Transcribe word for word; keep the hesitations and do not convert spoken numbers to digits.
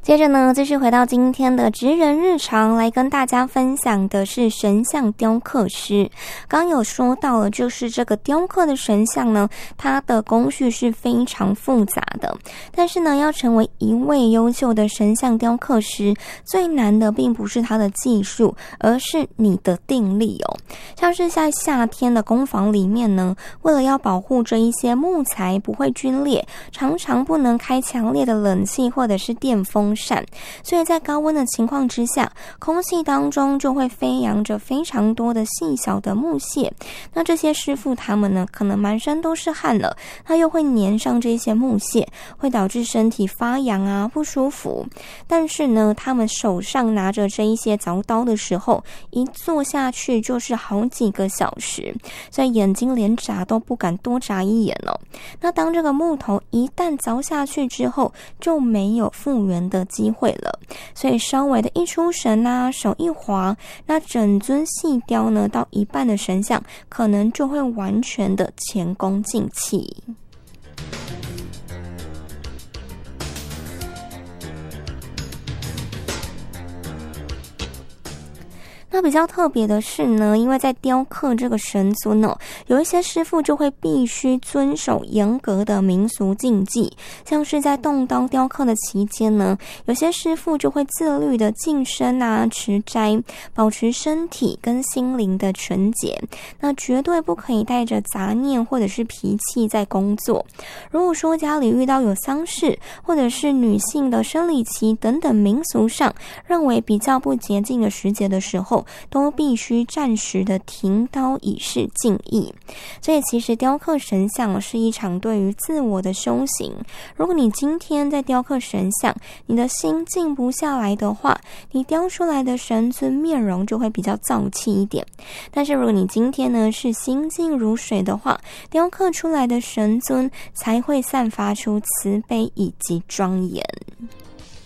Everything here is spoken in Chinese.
接着呢，继续回到今天的职人日常，来跟大家分享的是神像雕刻师。刚刚有说到了，就是这个雕刻的神像呢，它的工序是非常复杂的。但是呢，要成为一位优秀的神像雕刻师，最难的并不是它的技术，而是你的定力哦。像是在夏天的工坊里面呢，为了要保护这一些木材不会皲裂，常常不能开强烈的冷气或者是电风扇，所以在高温的情况之下，空气当中就会飞扬着非常多的细小的木屑。那这些师傅他们呢，可能满身都是汗了，他又会粘上这些木屑，会导致身体发痒啊不舒服。但是呢，他们手上拿着这一些凿刀的时候，一坐下去就是好几个小时，所以眼睛连眨都不敢多眨一眼哦。那当这个木头一旦凿下去之后，就没有复原的机会了，所以稍微的一出神啊，手一滑，那整尊细雕呢，到一半的神像可能就会完全的前功尽弃。那比较特别的是呢，因为在雕刻这个神尊哦，有一些师傅就会必须遵守严格的民俗禁忌，像是在动刀雕刻的期间呢，有些师傅就会自律的净身啊、持斋，保持身体跟心灵的纯洁，那绝对不可以带着杂念或者是脾气在工作。如果说家里遇到有丧事，或者是女性的生理期等等民俗上认为比较不洁净的时节的时候，都必须暂时的停刀以示敬意。所以其实雕刻神像是一场对于自我的修行。如果你今天在雕刻神像，你的心静不下来的话，你雕出来的神尊面容就会比较燥气一点。但是如果你今天呢是心静如水的话，雕刻出来的神尊才会散发出慈悲以及庄严。